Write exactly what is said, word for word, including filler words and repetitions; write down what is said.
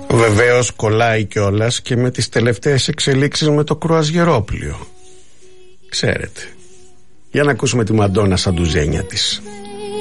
Βεβαίως κολλάει κιόλας και με τις τελευταίες εξελίξεις με το κρουαζιερόπλιο. Ξέρετε. Για να ακούσουμε τη Μαντόνα σαν ντουζένια της.